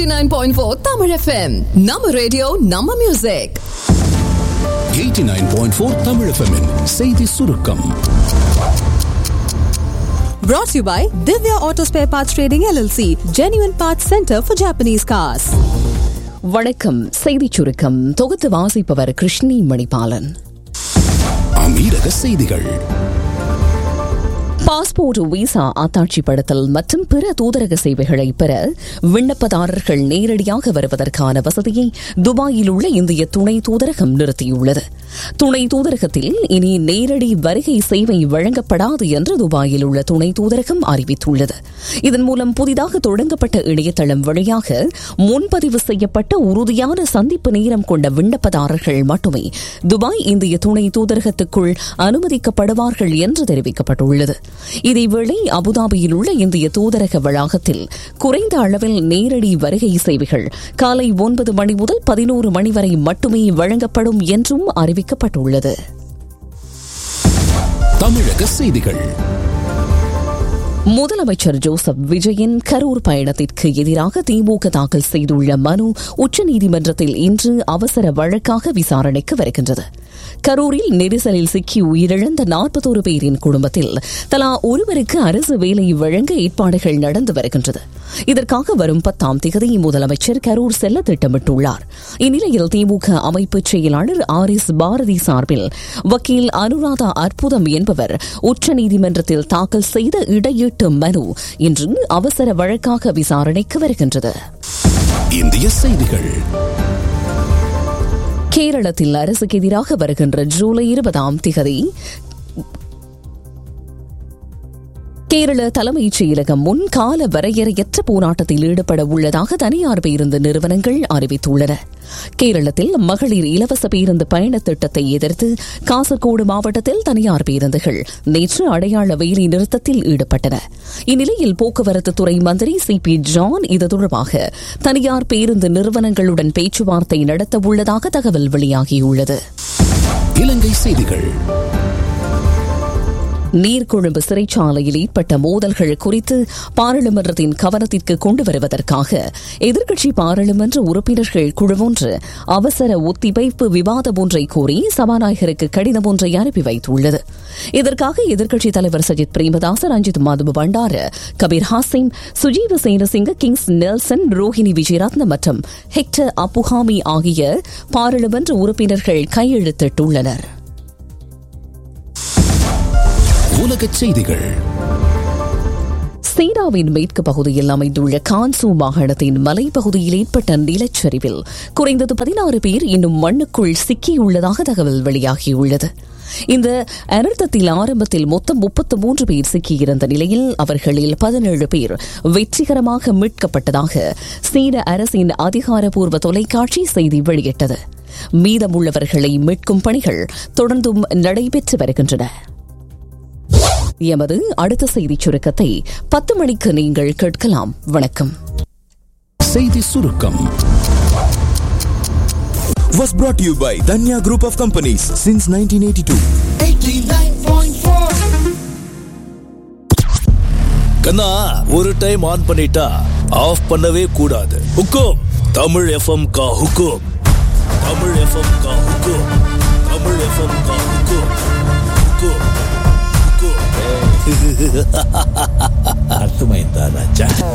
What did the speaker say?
89.4 Tamil FM. Nama radio, Nama music. 89.4 Tamil FM -இன் செய்தி சுருக்கம். Brought to you by Divya Auto Spare Parts Trading LLC, Genuine Parts Center for Japanese Cars. வணக்கம். செய்தி சுருக்கம் தொகுத்து வாசிப்பவர் கிருஷ்ணி மணிபாலன். அமீரக செய்திகள். பாஸ்போர்ட், விசா அத்தாட்சிப்படுத்தல் மற்றும் பிற தூதரக சேவைகளை பெற விண்ணப்பதாரர்கள் நேரடியாக வருவதற்கான வசதியை துபாயில் உள்ள இந்திய துணை தூதரகம் நிறுத்தியுள்ளது. துணை தூதரகத்தில் இனி நேரடி வருகை சேவை வழங்கப்படாது என்று துபாயில் உள்ள துணை தூதரகம் அறிவித்துள்ளது. இதன் மூலம் புதிதாக தொடங்கப்பட்ட இணையதளம் வழியாக முன்பதிவு செய்யப்பட்ட உறுதியான சந்திப்பு நேரம் கொண்ட விண்ணப்பதாரர்கள் மட்டுமே துபாய் இந்திய துணை தூதரகத்துக்குள் அனுமதிக்கப்படுவார்கள் என்று தெரிவிக்கப்பட்டுள்ளது. இதேவேளை அபுதாபியில் உள்ள இந்திய தூதரக வளாகத்தில் குறைந்த அளவில் நேரடி வருகை சேவைகள் காலை 9 மணி முதல் 11 மணி வரை மட்டுமே வழங்கப்படும் என்றும் அறிவிக்கப்பட்டுள்ளது. தமிழக செய்திகள். முதலமைச்சர் ஜோசப் விஜயின் கரூர் பயணத்திற்கு எதிராக திமுக தாக்கல் செய்துள்ள மனு உச்சநீதிமன்றத்தில் இன்று அவசர வழக்காக விசாரணைக்கு வருகின்றது. கரூரில் நெரிசலில் சிக்கி உயிரிழந்த 41 பேரின் குடும்பத்தில் தலா ஒருவருக்கு அரசு வேலை வழங்க ஏற்பாடுகள் நடந்து வருகின்றது. இதற்காக வரும் 10ஆம் தேதி முதலமைச்சர் கரூர் செல்ல திட்டமிட்டுள்ளார். இந்நிலையில் திமுக அமைப்பு செயலாளர் RS பாரதி சார்பில் வக்கீல் அனுராதா அற்புதம் என்பவர் உச்சநீதிமன்றத்தில் தாக்கல் செய்த இடையீட்டு மனு இன்று அவசர வழக்காக விசாரணைக்கு வருகின்றது. இந்திய செய்திகள். கேரளத்தில் அரசுக்கு எதிராக வருகின்ற ஜூலை 20ஆம் தேதி கேரள தலைமைச் செயலகம் முன் கால வரையறையற்ற போராட்டத்தில் ஈடுபட உள்ளதாக தனியார் பேருந்து நிறுவனங்கள் அறிவித்துள்ளன. கேரளத்தில் மகளிர் இலவச பேருந்து பயண திட்டத்தை எதிர்த்து காசர்கோடு மாவட்டத்தில் தனியார் பேருந்துகள் நேற்று அடையாள வேலை நிறுத்தத்தில் ஈடுபட்டன. இந்நிலையில் போக்குவரத்து துறை மந்திரி CP ஜான் இது தொடர்பாக தனியார் பேருந்து நிறுவனங்களுடன் பேச்சுவார்த்தை நடத்த உள்ளதாக தகவல் வெளியாகியுள்ளது. இலங்கை செய்திகள். நீர்கொழும்பு சிறைச்சாலையில் ஏற்பட்ட மோதல்கள் குறித்து பாராளுமன்றத்தின் கவனத்திற்கு கொண்டு வருவதற்காக எதிர்க்கட்சி பாராளுமன்ற உறுப்பினர்கள் குழுவொன்று அவசர ஒத்திவைப்பு விவாதம் ஒன்றை கோரி சபாநாயகருக்கு கடிதம் ஒன்றை அனுப்பி வைத்துள்ளது. இதற்காக எதிர்க்கட்சித் தலைவர் சஜித் பிரேமதாச, ரஞ்சித் மதுப பண்டார, கபீர் ஹாசிம், சுஜீவ சேனசிங்க, கிங்ஸ் நெல்சன், ரோஹிணி விஜயரத்ன மற்றும் ஹெக்டர் அப்புஹாமி ஆகிய பாராளுமன்ற உறுப்பினர்கள் கையெழுத்திட்டுள்ளனர். உலகச் செய்திகள். சீனாவின் மேற்கு பகுதியில் அமைந்துள்ள கான்சூ மாகாணத்தின் மலைப்பகுதியில் ஏற்பட்ட நிலச்சரிவில் குறைந்தது 16 பேர் இன்னும் மண்ணுக்குள் சிக்கியுள்ளதாக தகவல் வெளியாகியுள்ளது. இந்த அனர்த்தத்தில் ஆரம்பத்தில் மொத்தம் 33 பேர் சிக்கியிருந்த நிலையில் அவர்களில் 17 பேர் வெற்றிகரமாக மீட்கப்பட்டதாக சீன அரசின் அதிகாரப்பூர்வ தொலைக்காட்சி செய்தி வெளியிட்டது. மீதமுள்ளவர்களை மீட்கும் பணிகள் தொடர்ந்தும் நடைபெற்று வருகின்றன. எமது அடுத்த செய்திச் சுருக்கத்தை 10 மணிக்கு நீங்கள் கேட்கலாம். வணக்கம். செய்தி சுருக்கம் was brought to you by Danya Group of Companies since 1982. 89.4. கண்ணா, ஒரு டைம் ஆன் பண்ணிட்டா ஆஃப் பண்ணவே கூடாது. ஹுக்கும் தமிழ் FM கா ஹுக்கும், தமிழ் FM கா ஹுக்கும், தமிழ் FM கா ஹுக்கும், ஹுக்கும் ஹுக்கும். அர்த்தமைந்தா ராஜா.